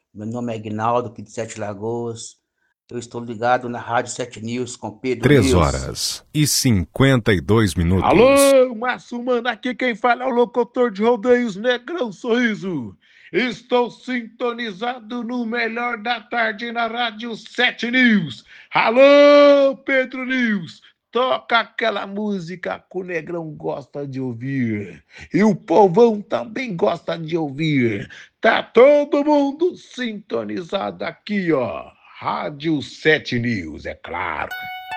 Meu nome é Aguinaldo, aqui de Sete Lagoas. Eu estou ligado na Rádio 7 News com Pedro Três News. horas e 52 minutos. Alô, Massumano, aqui quem fala é o locutor de rodeios Negrão Sorriso. Estou sintonizado no melhor da tarde na Rádio 7 News. Alô, Pedro News, toca aquela música que o Negrão gosta de ouvir. E o povão também gosta de ouvir. Tá todo mundo sintonizado aqui, ó. Rádio 7 News, é claro.